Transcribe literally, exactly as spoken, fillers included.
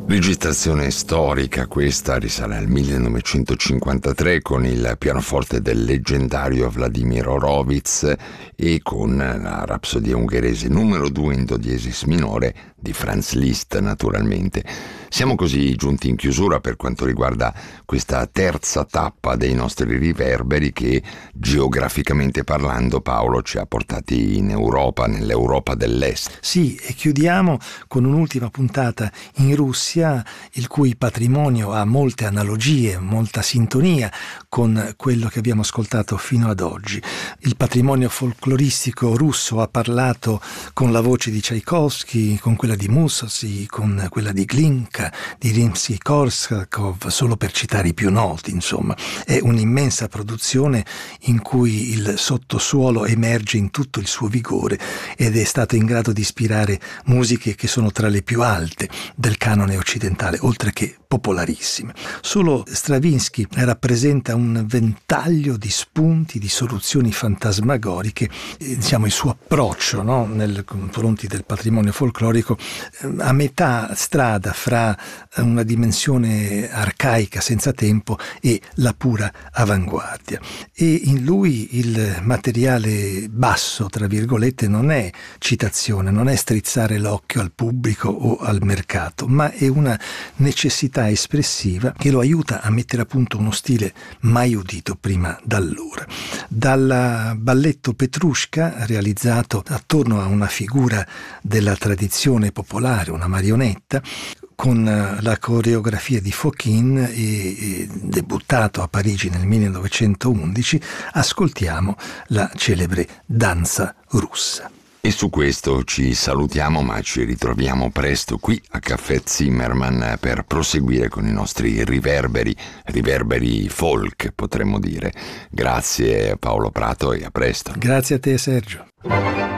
Registrazione storica questa, risale al millenovecentocinquantatré con il pianoforte del leggendario Vladimir Horowitz e con la rapsodia ungherese numero due in do diesis minore di Franz Liszt, naturalmente. Siamo così giunti in chiusura per quanto riguarda questa terza tappa dei nostri riverberi che, geograficamente parlando, Paolo, ci ha portati in Europa, nell'Europa dell'Est. Sì, e chiudiamo con un'ultima puntata in Russia, il cui patrimonio ha molte analogie, molta sintonia con quello che abbiamo ascoltato fino ad oggi. Il patrimonio folcloristico russo ha parlato con la voce di Tchaikovsky, con quella di Mussorgsky, con quella di Glinka, di Rimsky-Korsakov, solo per citare i più noti, insomma. È un'immensa produzione in cui il sottosuolo emerge in tutto il suo vigore ed è stato in grado di ispirare musiche che sono tra le più alte del canone occidentale, oltre che popolarissime. Solo Stravinsky rappresenta un ventaglio di spunti, di soluzioni fantasmagoriche, diciamo il suo approccio, no, nei confronti del patrimonio folclorico, a metà strada fra una dimensione arcaica senza tempo e la pura avanguardia. E in lui il materiale basso, tra virgolette, non è citazione, non è strizzare l'occhio al pubblico o al mercato, ma è una necessità espressiva che lo aiuta a mettere a punto uno stile mai udito prima d'allora. Dal balletto Petrushka, realizzato attorno a una figura della tradizione popolare, una marionetta, con la coreografia di Fokine e, e debuttato a Parigi nel millenovecentoundici, ascoltiamo la celebre danza russa. E su questo ci salutiamo, ma ci ritroviamo presto qui a Caffè Zimmermann per proseguire con i nostri riverberi, riverberi folk potremmo dire. Grazie Paolo Prato e a presto. Grazie a te Sergio.